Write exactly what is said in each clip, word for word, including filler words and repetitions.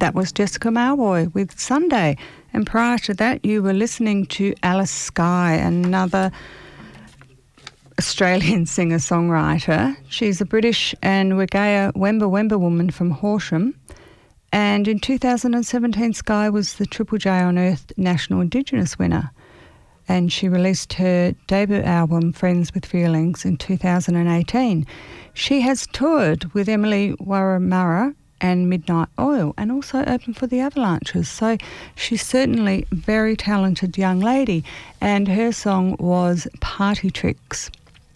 That was Jessica Malboy with Sunday. And prior to that, you were listening to Alice Skye, another Australian singer-songwriter. She's a British and Wagaya Wemba Wemba woman from Horsham. And in two thousand seventeen, Skye was the Triple J Unearthed National Indigenous winner. And she released her debut album, Friends with Feelings, in two thousand eighteen. She has toured with Emily Warramurra and Midnight Oil, and also opened for the Avalanches. So she's certainly a very talented young lady, and her song was Party Tricks.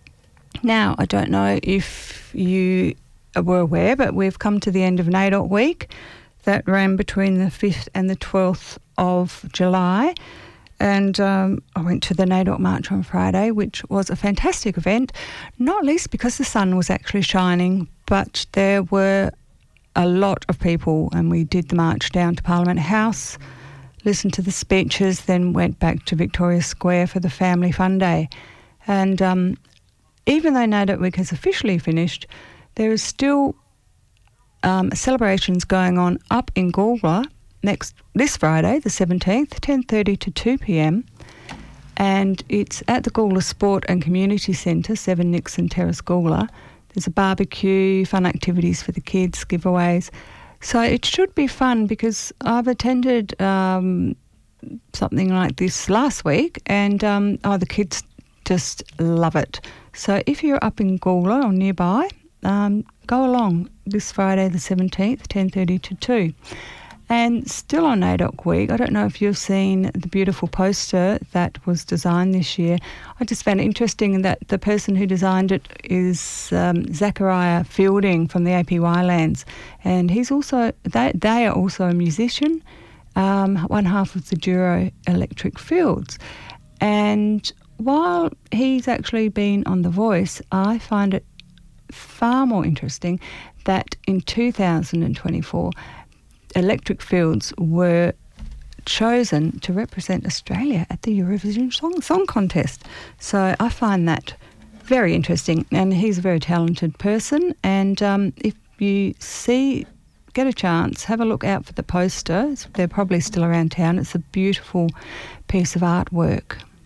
Now, I don't know if you were aware, but we've come to the end of NAIDOC Week. That ran between the fifth and the twelfth of July. And um, I went to the NAIDOC March on Friday, which was a fantastic event, not least because the sun was actually shining, but there were a lot of people, and we did the march down to Parliament House, listened to the speeches, then went back to Victoria Square for the Family Fun Day. And um, even though NAIDOC Week has officially finished, there is still um, celebrations going on up in Goolwa next this Friday, the seventeenth, ten thirty to two p.m, and it's at the Goolwa Sport and Community Centre, seven Nixon Terrace, Goolwa. There's a barbecue, fun activities for the kids, giveaways. So it should be fun, because I've attended um, something like this last week, and um, oh, the kids just love it. So if you're up in Goolwa or nearby, um, go along this Friday the seventeenth, ten thirty to two. And still on NAIDOC Week, I don't know if you've seen the beautiful poster that was designed this year. I just found it interesting that the person who designed it is um, Zachariah Fielding from the A P Y Lands. And he's also, they, they are also a musician, um, one half of the duo Electric Fields. And while he's actually been on The Voice, I find it far more interesting that in two thousand twenty-four, Electric Fields were chosen to represent Australia at the Eurovision Song, Song Contest. So I find that very interesting, and he's a very talented person. And um, if you see, get a chance, have a look out for the poster. They're probably still around town. It's a beautiful piece of artwork.